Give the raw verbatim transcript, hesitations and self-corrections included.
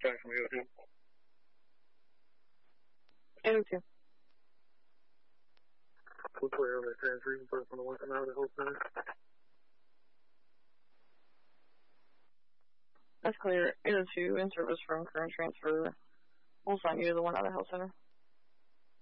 Back from you, two. eight oh two. We'll clear on the transfusion first on the one out of the whole center. That's clear. eight oh two, in service from current transfer. We'll sign you to the one out of health center.